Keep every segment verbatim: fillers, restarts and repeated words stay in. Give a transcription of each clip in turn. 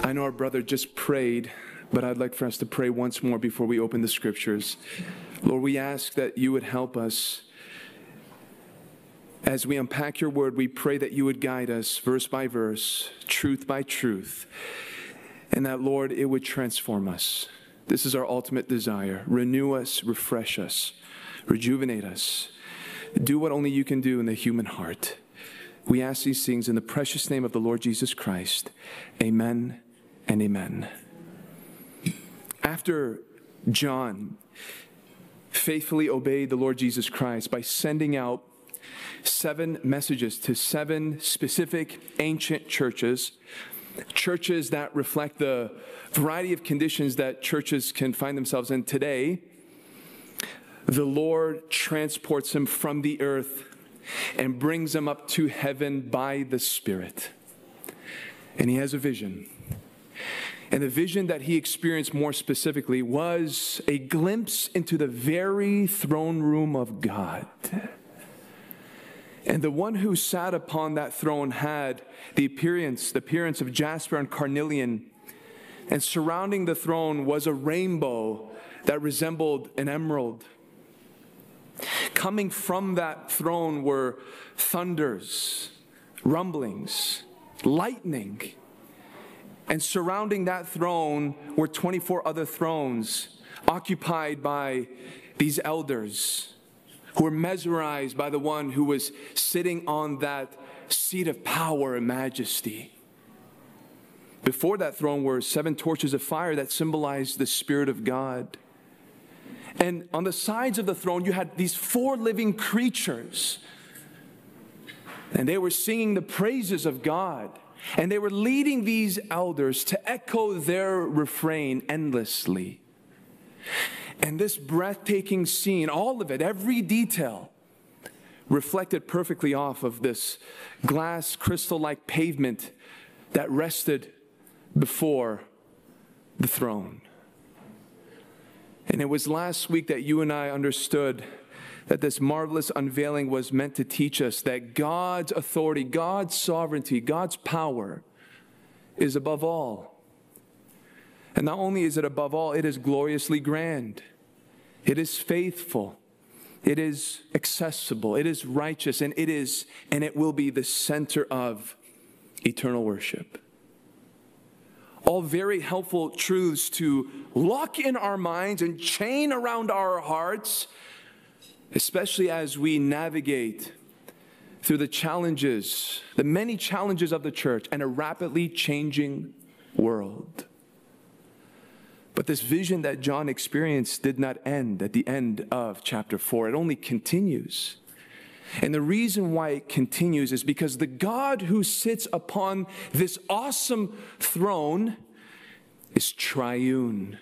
I know our brother just prayed, but I'd like for us to pray once more before we open the scriptures. Lord, we ask that you would help us. As we unpack your word, we pray that you would guide us verse by verse, truth by truth, and that, Lord, it would transform us. This is our ultimate desire. Renew us, refresh us, rejuvenate us. Do what only you can do in the human heart. We ask these things in the precious name of the Lord Jesus Christ. Amen and amen. After John faithfully obeyed the Lord Jesus Christ by sending out seven messages to seven specific ancient churches, churches that reflect the variety of conditions that churches can find themselves in today, the Lord transports him from the earth and brings him up to heaven by the Spirit. And he has a vision. And the vision that he experienced more specifically was a glimpse into the very throne room of God. And the one who sat upon that throne had the appearance, the appearance of jasper and carnelian. And surrounding the throne was a rainbow that resembled an emerald. Coming from that throne were thunders, rumblings, lightning. And surrounding that throne were twenty-four other thrones occupied by these elders who were mesmerized by the one who was sitting on that seat of power and majesty. Before that throne were seven torches of fire that symbolized the Spirit of God. And on the sides of the throne, you had these four living creatures. And they were singing the praises of God. And they were leading these elders to echo their refrain endlessly. And this breathtaking scene, all of it, every detail, reflected perfectly off of this glass crystal-like pavement that rested before the throne. And it was last week that you and I understood that this marvelous unveiling was meant to teach us that God's authority, God's sovereignty, God's power is above all. And not only is it above all, it is gloriously grand. It is faithful. It is accessible. It is righteous. And it is, and it will be the center of eternal worship. All very helpful truths to lock in our minds and chain around our hearts, especially as we navigate through the challenges, the many challenges of the church and a rapidly changing world. But this vision that John experienced did not end at the end of chapter four. It only continues. And the reason why it continues is because the God who sits upon this awesome throne is triune.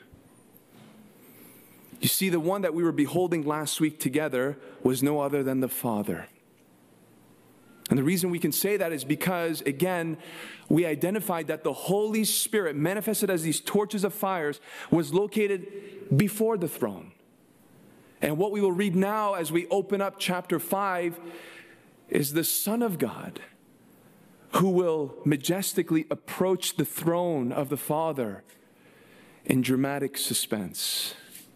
You see, the one that we were beholding last week together was no other than the Father. And the reason we can say that is because, again, we identified that the Holy Spirit, manifested as these torches of fires, was located before the throne. And what we will read now as we open up chapter five is the Son of God who will majestically approach the throne of the Father in dramatic suspense.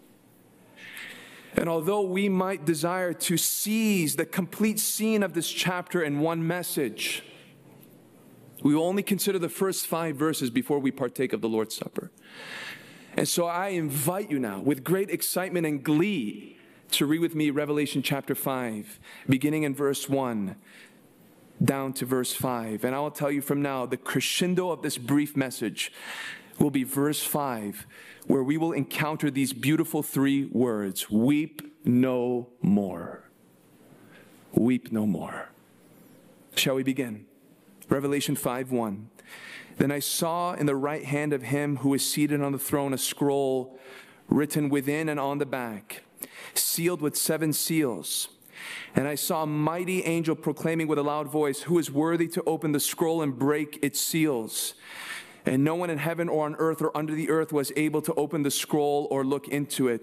And although we might desire to seize the complete scene of this chapter in one message, we will only consider the first five verses before we partake of the Lord's Supper. And so I invite you now, with great excitement and glee, to read with me Revelation chapter five, beginning in verse one, down to verse five. And I will tell you from now, the crescendo of this brief message will be verse five, where we will encounter these beautiful three words: weep no more. Weep no more. Shall we begin? Revelation five one. Then I saw in the right hand of him who is seated on the throne a scroll written within and on the back, sealed with seven seals. And I saw a mighty angel proclaiming with a loud voice, "Who is worthy to open the scroll and break its seals?" And no one in heaven or on earth or under the earth was able to open the scroll or look into it.